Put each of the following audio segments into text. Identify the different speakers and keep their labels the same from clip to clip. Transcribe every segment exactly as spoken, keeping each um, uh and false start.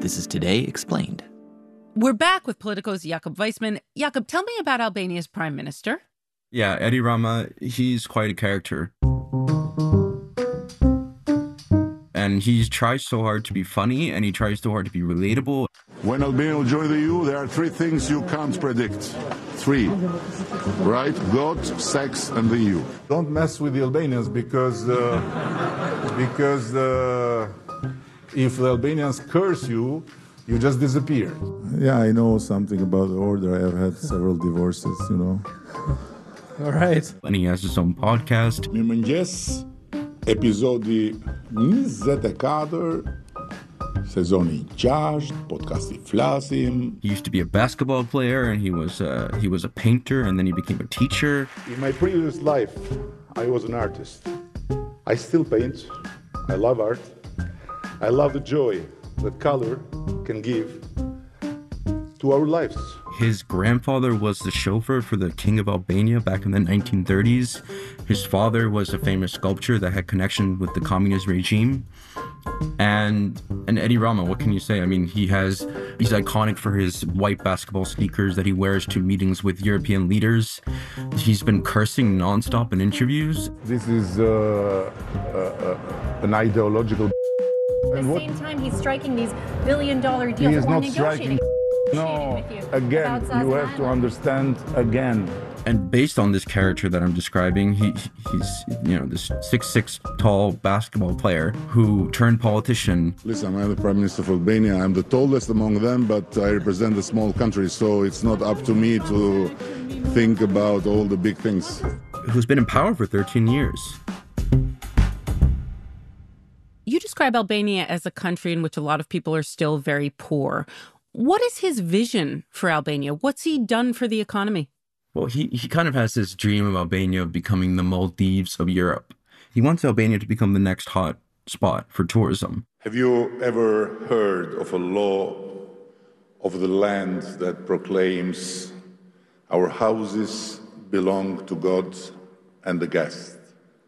Speaker 1: This is Today Explained.
Speaker 2: We're back with Politico's Jakob Weissman. Jakob, tell me about Albania's prime minister.
Speaker 3: Yeah, Edi Rama, he's quite a character. And he tries so hard to be funny, and he tries so hard to be relatable.
Speaker 4: When Albania will join the E U, there are three things you can't predict. Three, right? God, sex, and the E U.
Speaker 5: Don't mess with the Albanians because uh, because uh, if the Albanians curse you, you just disappear.
Speaker 6: Yeah, I know something about the order. I have had several divorces, you know.
Speaker 7: All right.
Speaker 3: And he has his own podcast.
Speaker 4: Mirëmëngjes, episodi njëzet e katër, sezoni gjashtë, podcasti Flasim.
Speaker 3: He used to be a basketball player, and he was uh, he was a painter, and then he became a teacher.
Speaker 5: In my previous life, I was an artist. I still paint. I love art. I love the joy that color can give to our lives.
Speaker 3: His grandfather was the chauffeur for the King of Albania back in the nineteen thirties. His father was a famous sculptor that had connection with the communist regime. And and Edi Rama, what can you say? I mean, he has he's iconic for his white basketball sneakers that he wears to meetings with European leaders. He's been cursing nonstop in interviews.
Speaker 5: This is uh, uh, uh, an ideological.
Speaker 8: At the same time, he's striking these billion-dollar deals.
Speaker 5: He is
Speaker 8: or
Speaker 5: not
Speaker 8: negotiating.
Speaker 5: striking. No,
Speaker 8: with you
Speaker 5: again,
Speaker 8: about
Speaker 5: you have to
Speaker 8: Zazen.
Speaker 5: understand again.
Speaker 3: And based on this character that I'm describing, he he's, you know, this six six tall basketball player who turned politician.
Speaker 4: Listen, I'm the Prime Minister of Albania. I'm the tallest among them, but I represent a small country, so it's not up to me to think about all the big things.
Speaker 3: Who's been in power for thirteen years.
Speaker 2: You describe Albania as a country in which a lot of people are still very poor. What is his vision for Albania? What's he done for the economy?
Speaker 3: Well, he, he kind of has this dream of Albania becoming the Maldives of Europe. He wants Albania to become the next hot spot for tourism.
Speaker 4: Have you ever heard of a law of the land that proclaims our houses belong to God and the guest?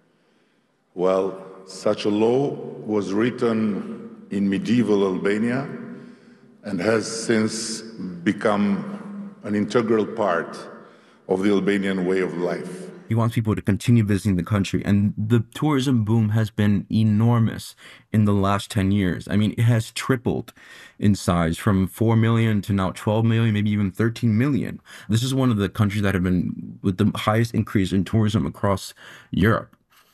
Speaker 4: Well, such a law was written in medieval Albania and has since become an integral part of the Albanian way of life.
Speaker 3: He wants people to continue visiting the country, and the tourism boom has been enormous in the last ten years. I mean, it has tripled in size from four million to now twelve million, maybe even thirteen million. This is one of the countries that have been with the highest increase in tourism across Europe.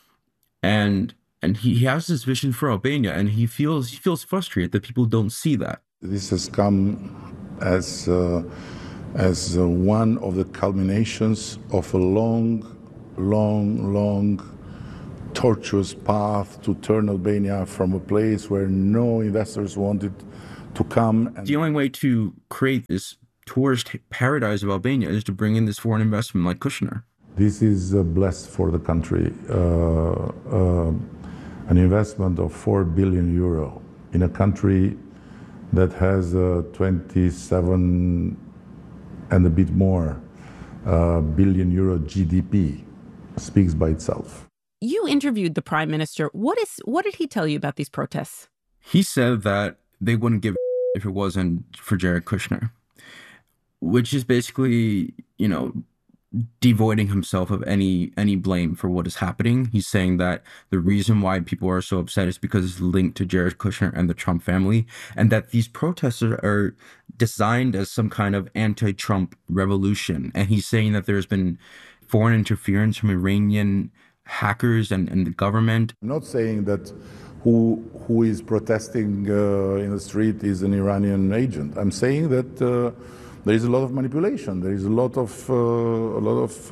Speaker 3: And and he, he has this vision for Albania, and he feels he feels frustrated that people don't see that.
Speaker 5: This has come as uh, as uh, one of the culminations of a long, long, long, tortuous path to turn Albania from a place where no investors wanted to come. And
Speaker 3: the only way to create this tourist paradise of Albania is to bring in this foreign investment like Kushner.
Speaker 5: This is uh, blessed for the country. Uh, uh, an investment of four billion euro in a country that has uh, twenty-seven and a bit more uh, billion euro G D P speaks by itself.
Speaker 2: You interviewed the prime minister. What is what did he tell you about these protests?
Speaker 3: He said that they wouldn't give a if it wasn't for Jared Kushner, which is basically, you know, devoiding himself of any any blame for what is happening. He's saying that the reason why people are so upset is because it's linked to Jared Kushner and the Trump family, and that these protests are, are designed as some kind of anti-Trump revolution. And he's saying that there's been foreign interference from Iranian hackers and, and the government.
Speaker 5: I'm not saying that who who is protesting uh, in the street is an Iranian agent. I'm saying that uh, there is a lot of manipulation. There is a lot of uh, a lot of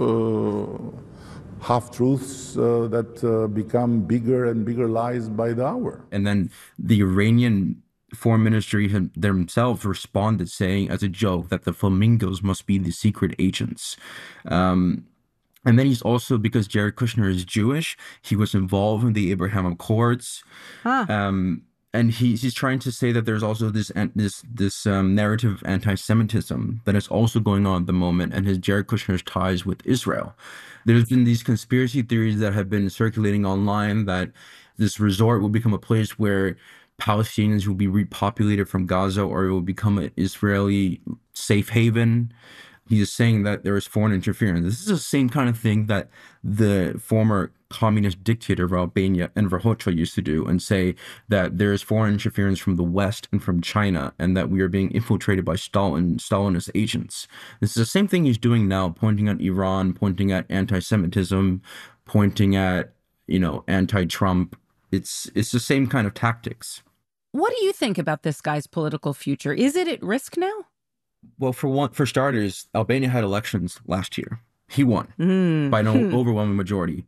Speaker 5: uh, half-truths uh, that uh, become bigger and bigger lies by the hour.
Speaker 3: And then the Iranian foreign ministry themselves responded saying as a joke that the flamingos must be the secret agents. Um, and then he's also, because Jared Kushner is Jewish, he was involved in the Abraham Accords. Huh. Um, And he, he's trying to say that there's also this this this um, narrative of anti-Semitism that is also going on at the moment, and his Jared Kushner's ties with Israel. There's been these conspiracy theories that have been circulating online that this resort will become a place where Palestinians will be repopulated from Gaza, or it will become an Israeli safe haven. He is saying that there is foreign interference. This is the same kind of thing that the former communist dictator of Albania, Enver Hoxha, used to do, and say that there is foreign interference from the West and from China, and that we are being infiltrated by Stalin, Stalinist agents. This is the same thing he's doing now, pointing at Iran, pointing at anti-Semitism, pointing at, you know, anti-Trump. It's it's the same kind of tactics.
Speaker 2: What do you think about this guy's political future? Is it at risk now?
Speaker 3: Well, for one, for starters, Albania had elections last year. He won
Speaker 2: mm.
Speaker 3: by an overwhelming majority.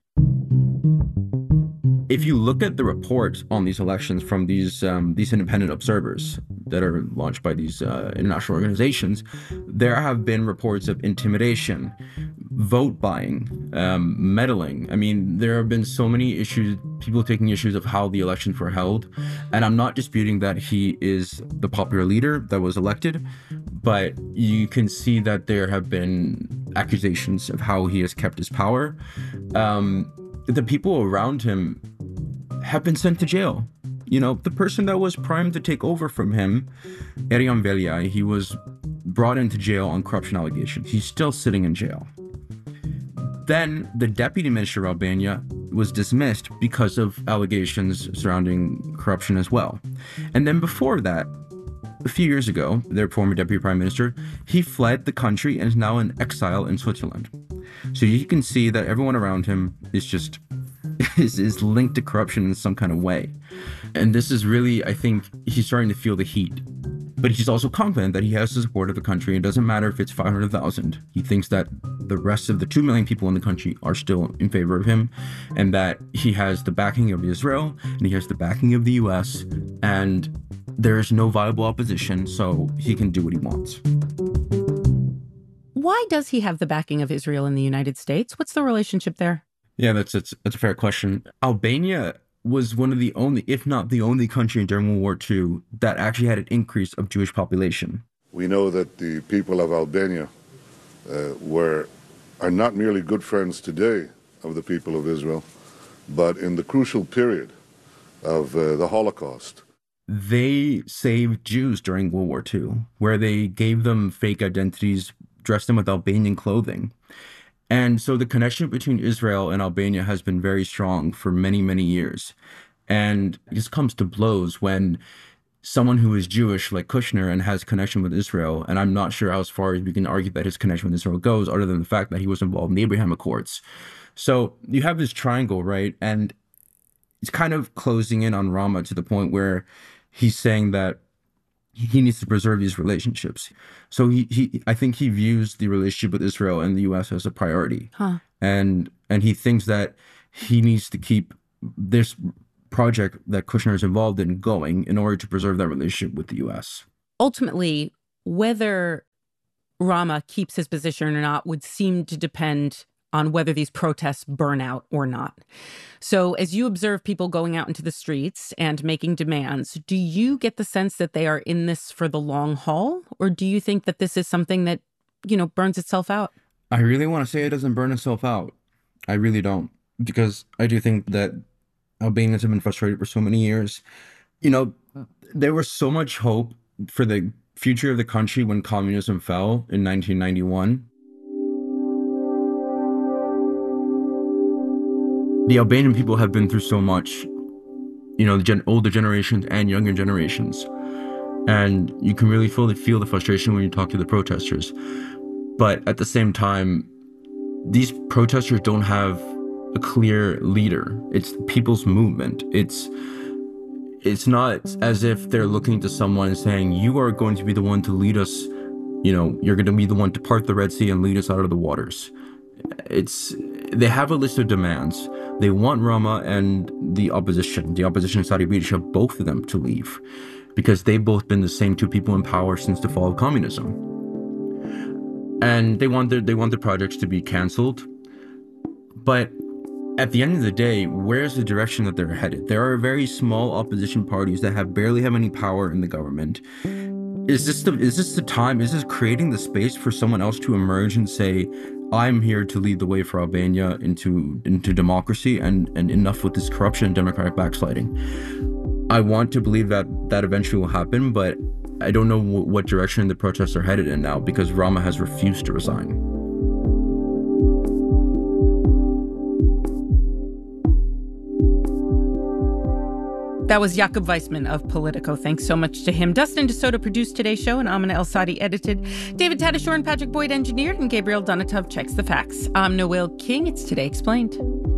Speaker 3: If you look at the reports on these elections from these um, these independent observers that are launched by these uh, international organizations, there have been reports of intimidation, vote buying, um, meddling. I mean, there have been so many issues, people taking issues of how the elections were held. And I'm not disputing that he is the popular leader that was elected, but you can see that there have been accusations of how he has kept his power. Um, the people around him have been sent to jail. You know, the person that was primed to take over from him, Erian Veliaj, he was brought into jail on corruption allegations. He's still sitting in jail. Then the deputy minister of Albania was dismissed because of allegations surrounding corruption as well. And then before that, a few years ago, their former deputy prime minister, he fled the country and is now in exile in Switzerland. So you can see that everyone around him is just is, is linked to corruption in some kind of way. And this is really, I think, he's starting to feel the heat. But he's also confident that he has the support of the country. It doesn't matter if it's five hundred thousand. He thinks that the rest of the two million people in the country are still in favor of him, and that he has the backing of Israel, and he has the backing of the U S, and there is no viable opposition, so he can do what he wants.
Speaker 2: Why does he have the backing of Israel in the United States? What's the relationship there?
Speaker 3: Yeah, that's, that's, that's a fair question. Albania was one of the only, if not the only country during World War Two that actually had an increase of Jewish population.
Speaker 1: We know that the people of Albania uh, were are not merely good friends today of the people of Israel, but in the crucial period of uh, the Holocaust.
Speaker 3: They saved Jews during World War Two, where they gave them fake identities, dressed them with Albanian clothing. And so the connection between Israel and Albania has been very strong for many, many years. And it just comes to blows when someone who is Jewish, like Kushner, and has connection with Israel, and I'm not sure how far we can argue that his connection with Israel goes, other than the fact that he was involved in the Abraham Accords. So you have this triangle, right? And it's kind of closing in on Rama to the point where he's saying that he needs to preserve these relationships. So he, he, I think he views the relationship with Israel and the U S as a priority.
Speaker 2: Huh.
Speaker 3: And, and he thinks that he needs to keep this project that Kushner is involved in going in order to preserve that relationship with the U S.
Speaker 2: Ultimately, whether Rama keeps his position or not would seem to depend on whether these protests burn out or not. So as you observe people going out into the streets and making demands, do you get the sense that they are in this for the long haul? Or do you think that this is something that, you know, burns itself out?
Speaker 3: I really want to say it doesn't burn itself out. I really don't. Because I do think that Albanians have been frustrated for so many years. You know, there was so much hope for the future of the country when communism fell in nineteen ninety-one. The Albanian people have been through so much, you know, the gen- older generations and younger generations. And you can really feel the, feel the frustration when you talk to the protesters. But at the same time, these protesters don't have a clear leader. It's the people's movement. It's it's not as if they're looking to someone and saying, you are going to be the one to lead us, you know, you're going to be the one to part the Red Sea and lead us out of the waters. It's, they have a list of demands. They want Rama and the opposition, the opposition in Saudi Arabia, both of them to leave, because they've both been the same two people in power since the fall of communism. And they want their, they want the projects to be canceled. But at the end of the day, where's the direction that they're headed? There are very small opposition parties that have barely have any power in the government. Is this the, is this the time? Is this creating the space for someone else to emerge and say, I'm here to lead the way for Albania into into democracy, and, and enough with this corruption and democratic backsliding? I want to believe that that eventually will happen, but I don't know w- what direction the protests are headed in now because Rama has refused to resign.
Speaker 2: That was Jakob Weissman of Politico. Thanks so much to him. Dustin DeSoto produced today's show, and Amina El-Sadi edited. David Tadashore and Patrick Boyd engineered, and Gabriel Donatov checks the facts. I'm Noel King. It's Today Explained.